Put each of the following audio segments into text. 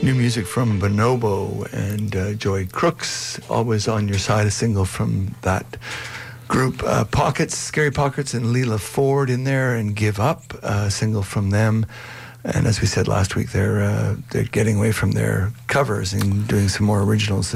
New music from Bonobo and Joy Crooks, Always on Your Side, a single from that group. Pockets, Scary Pockets and Leela Ford in there, and Give Up, a single from them. And as we said last week, they're getting away from their covers and doing some more originals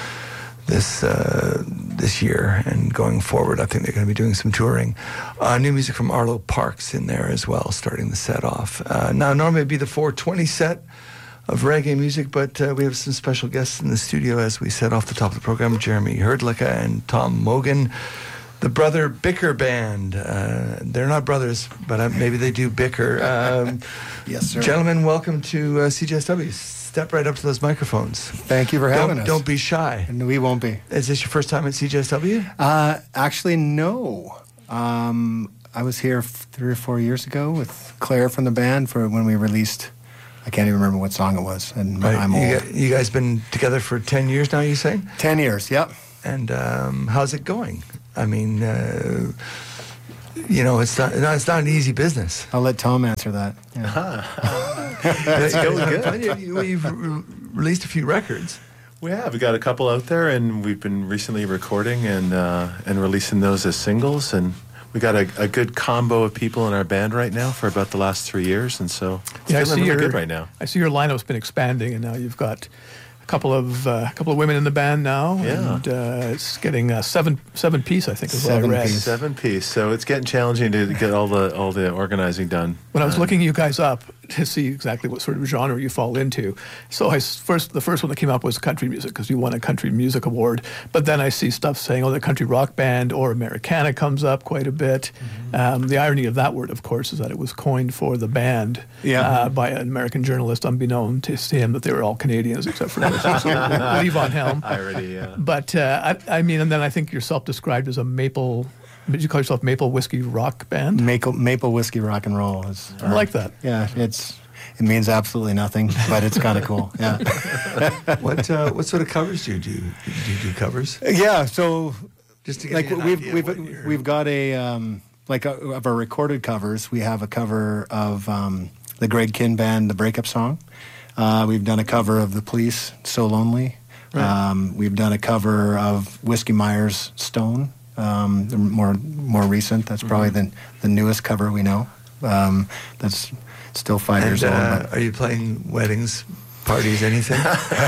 this year, and going forward, I think they're going to be doing some touring. New music from Arlo Parks in there as well, starting the set off. Now, normally it'd be the 420 set of reggae music, but we have some special guests in the studio, as we said off the top of the program, Jeremy Herdlicka and Tom Mogan, the Brother Bicker Band. They're not brothers, but maybe they do bicker. Yes, sir. Gentlemen, welcome to CJSW. Step right up to those microphones. Thank you for having us. Don't be shy. And we won't be. Is this your first time at CJSW? Actually, no. I was here 3 or 4 years ago with Claire from the band for when we released, I can't even remember what song it was. And right. I'm old. You guys been together for 10 years now, you say? 10 years, yep. And how's it going? I mean, it's not an easy business. I'll let Tom answer that. Yeah. It's going good. You've released a few records. We have. We got a couple out there, and we've been recently recording and releasing those as singles. And we got a good combo of people in our band right now for about the last 3 years, and so it's feeling really good right now. I see your lineup's been expanding, and now you've got a couple of women in the band now, and it's getting a seven piece, I think, is what I read. 7 piece. So it's getting challenging to get all the organizing done. When I was looking you guys up to see exactly what sort of genre you fall into, so the first one that came up was country music, because you won a country music award. But then I see stuff saying, the country rock band or Americana comes up quite a bit. Mm-hmm. The irony of that word, of course, is that it was coined for the band by an American journalist, unbeknown to him that they were all Canadians except for Lee Von Helm. Irony, yeah. But I mean, and then I think you're self-described as a maple. Did you call yourself Maple Whiskey Rock Band? Maple Whiskey Rock and Roll. I like that. Yeah, it means absolutely nothing, but it's kind of cool. Yeah. What sort of covers do you do? Do you do covers? Yeah. So, just to get we've got of our recorded covers. We have a cover of the Greg Kihn Band, The Breakup Song. We've done a cover of The Police, So Lonely. Right. We've done a cover of Whiskey Myers, Stone. More recent. That's probably the newest cover we know. That's still 5 years old. Are you playing weddings, parties, anything?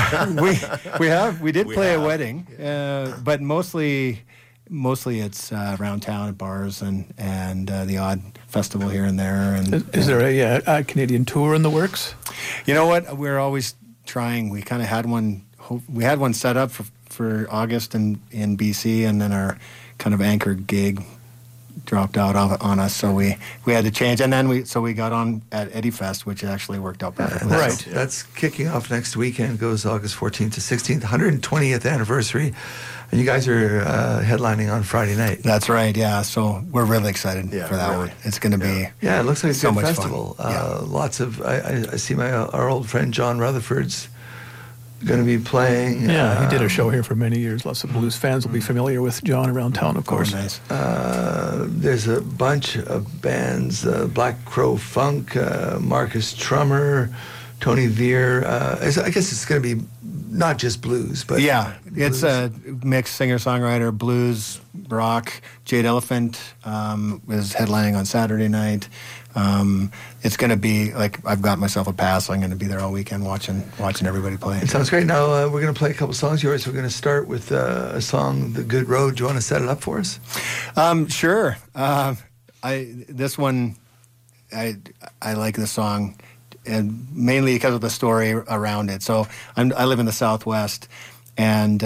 we did play a wedding, but mostly it's around town at bars and the odd festival here and there. And is there a Canadian tour in the works? You know what? We're always trying. We kind of had one. We had one set up for August in BC, and then our kind of anchor gig dropped out on us, so we had to change, and then we got on at Eddie Fest, which actually worked out perfectly. Right. That's kicking off next weekend. Goes August 14th to 16th, 120th anniversary, and you guys are headlining on Friday night. That's right. Yeah. So we're really excited for that one. It's going to be it looks like so a good much festival. Fun. Lots of I see our old friend John Rutherford's going to be playing. Yeah, he did a show here for many years. Lots of blues fans will be familiar with John around town, of course. Nice. There's a bunch of bands, Black Crow Funk, Marcus Trummer, Tony Veer. I guess it's going to be not just blues, but... Yeah, blues. It's a mixed singer-songwriter, blues, rock. Jade Elephant is headlining on Saturday night. It's going to be like I've got myself a pass. So I'm going to be there all weekend watching everybody play. It sounds great. Now we're going to play a couple songs of yours. We're going to start with a song, "The Good Road." Do you want to set it up for us? Sure. This one, I like this song, and mainly because of the story around it. So I live in the Southwest, and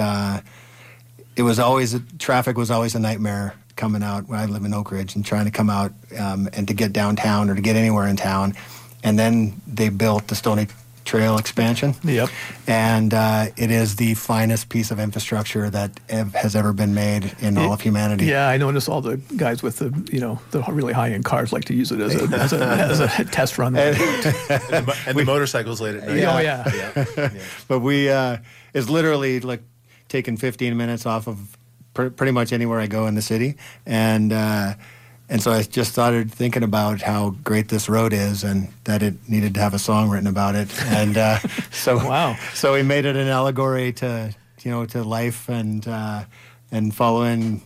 traffic was always a nightmare coming out when I live in Oak Ridge and trying to come out and to get downtown or to get anywhere in town. And then they built the Stony Trail expansion. Yep. And it is the finest piece of infrastructure that has ever been made in all of humanity. Yeah, I noticed all the guys with the really high-end cars like to use it as a test run. And the motorcycles late at night. Yeah. But it's literally like taking 15 minutes off of pretty much anywhere I go in the city, and And so I just started thinking about how great this road is and that it needed to have a song written about it. And so Wow. So we made it an allegory to life and following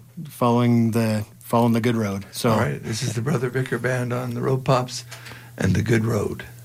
the good road. So All right, this is the Brother Vicar Band on the Road Pops and the Good Road.